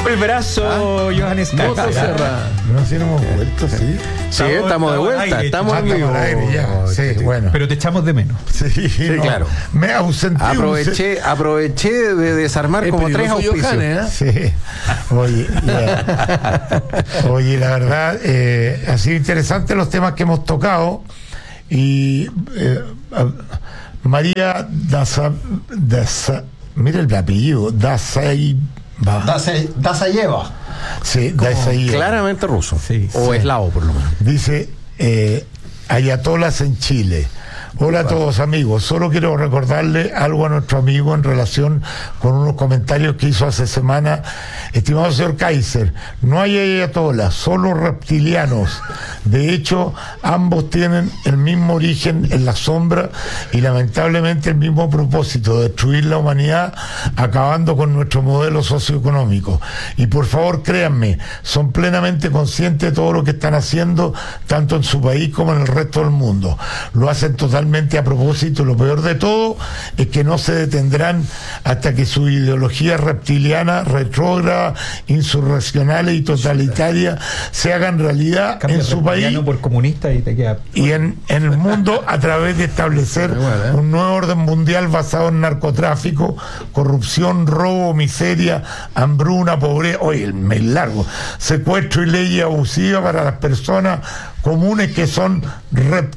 El brazo, Johannes Moto Serra. No, si no hemos vuelto, sí. Sí, estamos de vuelta, estamos en vivo. al aire ya. Sí, bueno. Pero te echamos de menos. Sí, no, claro. Me ausenté. Aproveché de desarmar como 3 auspicios. Johannes, ¿eh? Sí. Oye, la verdad, ha sido interesante los temas que hemos tocado. Y María mira el apellido, Dasayeva. Sí, Dasayeva. Claramente ruso. Sí, o eslavo, por lo menos. Dice, ayatolas en Chile. Hola a todos, amigos. Solo quiero recordarle algo a nuestro amigo en relación con unos comentarios que hizo hace semana. Estimado señor Kaiser, no hay ayatolas, solo reptilianos. De hecho, ambos tienen el mismo origen en la sombra y lamentablemente el mismo propósito: destruir la humanidad, acabando con nuestro modelo socioeconómico. Y por favor, créanme, son plenamente conscientes de todo lo que están haciendo, tanto en su país como en el resto del mundo. Lo hacen totalmente a propósito. Lo peor de todo es que no se detendrán hasta que su ideología reptiliana, retrógrada, insurreccionales y totalitaria se hagan realidad en su país por comunista y te queda... y en el mundo, a través de establecer un nuevo orden mundial basado en narcotráfico, corrupción, robo, miseria, hambruna, pobreza, oye, el mail largo, secuestro y leyes abusivas para las personas comunes que son reptilians.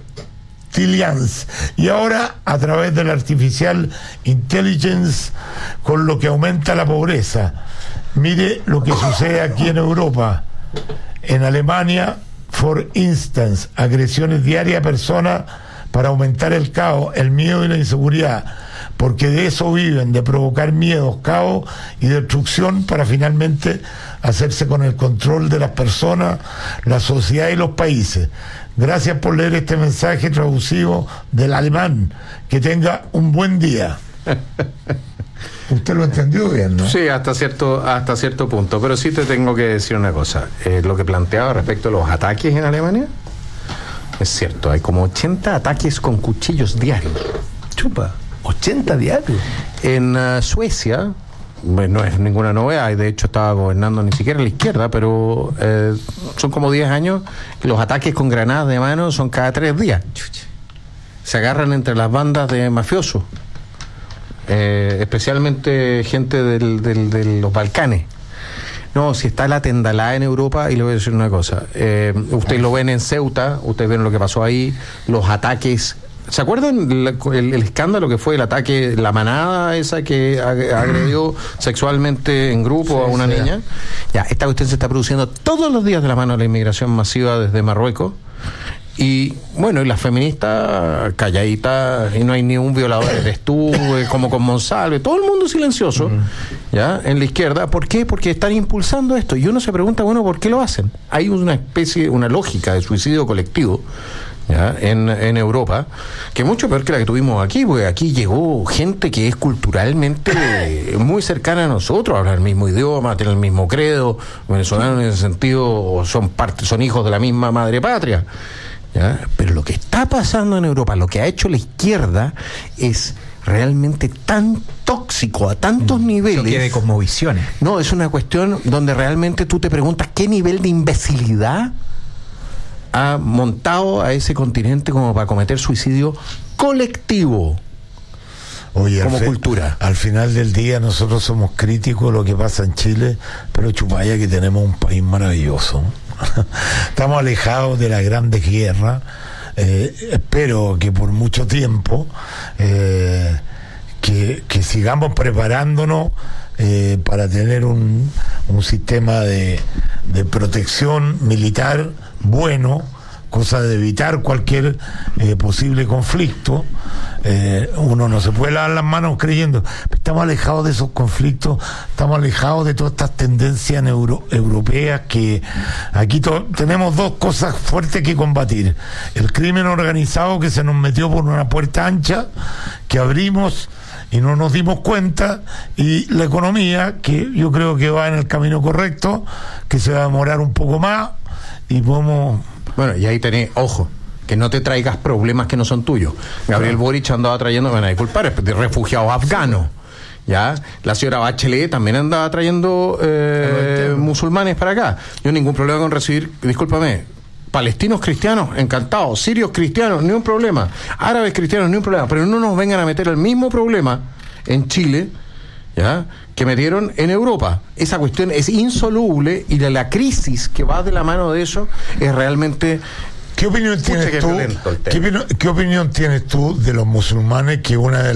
Y ahora, a través de la artificial intelligence, con lo que aumenta la pobreza. Mire lo que sucede aquí en Europa. En Alemania, for instance, agresiones diarias a personas para aumentar el caos, el miedo y la inseguridad, porque de eso viven, de provocar miedos, caos y destrucción para finalmente hacerse con el control de las personas, la sociedad y los países. Gracias por leer este mensaje traducido del alemán. Que tenga un buen día. Usted lo entendió bien, ¿no? Sí, hasta cierto punto. Pero sí te tengo que decir una cosa. Lo que planteaba respecto a los ataques en Alemania es cierto. Hay como 80 ataques con cuchillos diarios. Chupa, 80 diarios. En Suecia, no es ninguna novedad, y de hecho estaba gobernando ni siquiera la izquierda, pero son como 10 años que los ataques con granadas de mano son cada 3 días. Se agarran entre las bandas de mafiosos, especialmente gente de los Balcanes. No, si está la tendalada en Europa, y le voy a decir una cosa, ustedes lo ven en Ceuta, ustedes ven lo que pasó ahí, los ataques. ¿Se acuerdan el escándalo que fue el ataque, la manada esa que agredió sexualmente en grupo a una niña? Ya, esta cuestión se está produciendo todos los días de la mano de la inmigración masiva desde Marruecos. Y bueno, y las feministas calladitas, y no hay ni un violador, eres tú, como con Monsalve, todo el mundo silencioso, ¿ya? En la izquierda. ¿Por qué? Porque están impulsando esto. Y uno se pregunta, bueno, ¿por qué lo hacen? Hay una lógica de suicidio colectivo, ¿ya? En Europa, que es mucho peor que la que tuvimos aquí, porque aquí llegó gente que es culturalmente muy cercana a nosotros, habla el mismo idioma, tiene el mismo credo, venezolanos en ese sentido son hijos de la misma madre patria, ¿ya? Pero lo que está pasando en Europa, lo que ha hecho la izquierda, es realmente tan tóxico a tantos niveles. Choque de cosmovisiones. No, es una cuestión donde realmente tú te preguntas qué nivel de imbecilidad ha montado a ese continente como para cometer suicidio colectivo. Oye, como cultura. Al final del día nosotros somos críticos de lo que pasa en Chile, pero chupaya que tenemos un país maravilloso. Estamos alejados de las grandes guerras. Espero que por mucho tiempo que sigamos preparándonos para tener un sistema de protección militar bueno, cosa de evitar cualquier posible conflicto. Uno no se puede lavar las manos creyendo. Estamos alejados de esos conflictos, estamos alejados de todas estas tendencias europeas, que aquí tenemos dos cosas fuertes que combatir: el crimen organizado, que se nos metió por una puerta ancha que abrimos y no nos dimos cuenta, y la economía, que yo creo que va en el camino correcto, que se va a demorar un poco más y podemos... Bueno, y ahí tenés, ojo, que no te traigas problemas que no son tuyos. Gabriel Boric andaba trayendo, me van a disculpar, de refugiados afganos, ¿ya? La señora Bachelet también andaba trayendo musulmanes para acá. Yo ningún problema con recibir, discúlpame, palestinos cristianos, encantados, sirios cristianos, ni un problema, árabes cristianos, ni un problema, pero no nos vengan a meter el mismo problema en Chile, ¿ya?, que metieron en Europa. Esa cuestión es insoluble y de la crisis que va de la mano de eso es realmente... ¿Qué opinión tienes tú? ¿Qué opinión tienes tú de los musulmanes, que una de